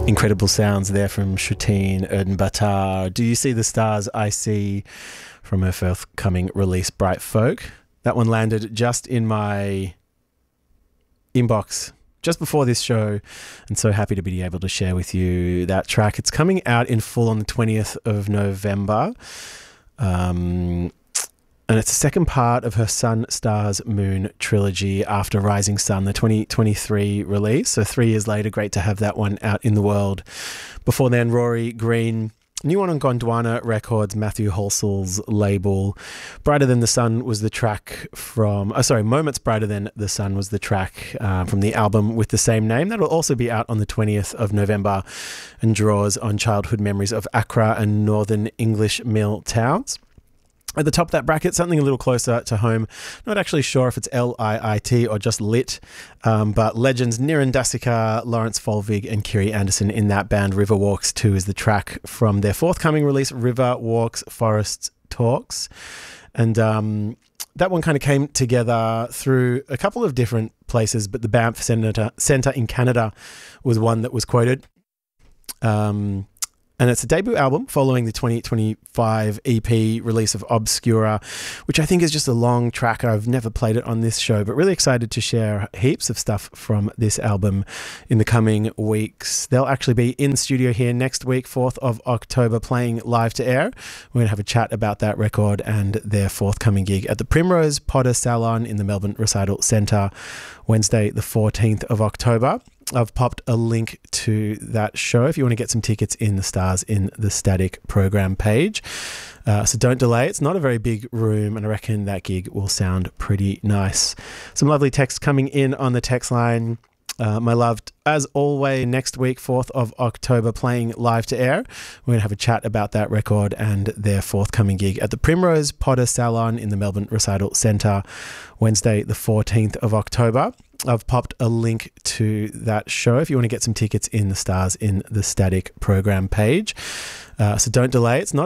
Incredible sounds there from Shutine Erdenbatar. Do you see the stars I see from her forthcoming release, Bright Folk? That one landed just in my inbox just before this show, and so happy to be able to share with you that track. It's coming out in full on the 20th of November. And it's the second part of her Sun, Stars, Moon trilogy after Rising Sun, the 2023 release. So 3 years later, great to have that one out in the world. Before then, Rory Green, new one on Gondwana Records, Matthew Halsell's label. Brighter Than the Sun was the track from... Moments Brighter Than the Sun was the track from the album with the same name. That'll also be out on the 20th of November and draws on childhood memories of Accra and northern English mill towns. At the top of that bracket, something a little closer to home. Not actually sure if it's L-I-I-T or just Lit, but legends Niran Dasika, Lawrence Folvig and Kiri Anderson in that band. River Walks 2 is the track from their forthcoming release, River Walks, Forests Talks. And that one kind of came together through a couple of different places, but the Banff Centre in Canada was one that was quoted. And it's a debut album following the 2025 EP release of Obscura, which I think is just a long track. I've never played it on this show, but really excited to share heaps of stuff from this album in the coming weeks. They'll actually be in studio here next week, 4th of October, playing live to air. We're going to have a chat about that record and their forthcoming gig at the Primrose Potter Salon in the Melbourne Recital Centre, Wednesday, the 14th of October. I've popped a link to that show if you want to get some tickets in the Stars in the Static program page. So don't delay. It's not a very big room, and I reckon that gig will sound pretty nice. Some lovely text coming in on the text line. My loved, as always, next week, 4th of October, playing live to air. We're going to have a chat about that record and their forthcoming gig at the Primrose Potter Salon in the Melbourne Recital Centre, Wednesday, the 14th of October. I've popped a link to that show if you want to get some tickets in the Stars in the Static program page. So don't delay. It's not